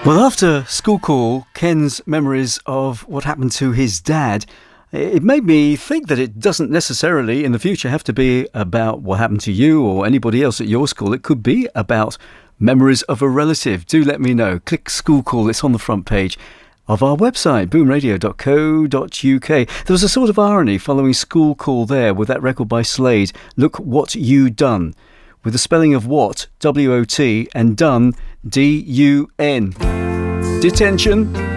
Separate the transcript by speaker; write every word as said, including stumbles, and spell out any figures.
Speaker 1: Well, after School Call, Ken's memories of what happened to his dad, it made me think that it doesn't necessarily in the future have to be about what happened to you or anybody else at your school. It could be about memories of a relative. Do let me know. Click School Call. It's on the front page of our website, boom radio dot co dot uk. There was a sort of irony following School Call there with that record by Slade, Look What You Done, with the spelling of what, W O T, and done, D U N. Detention.